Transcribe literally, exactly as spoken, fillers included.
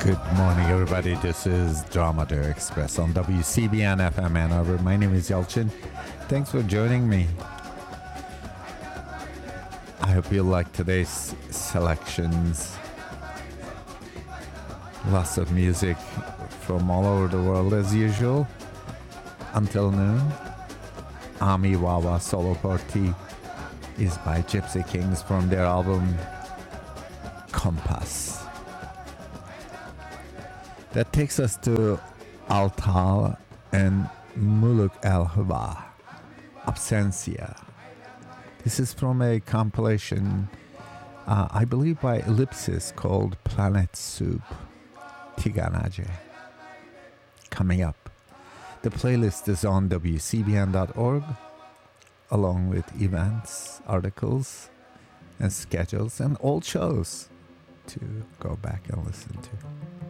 Good morning, everybody. This is Dramatic Express on W C B N F M Ann Arbor. My name is Yelchin. Thanks for joining me. I hope you like today's selections. Lots of music from all over the world as usual. Until noon, Ami Wawa Solo Party is by Gypsy Kings from their album Compass. That takes us to Altal and Muluk El Huba, Absencia. This is from a compilation, uh, I believe by Ellipsis, called Planet Soup, Tiganaje. Coming up, the playlist is on W C B N dot org, along with events, articles, and schedules, and old shows to go back and listen to.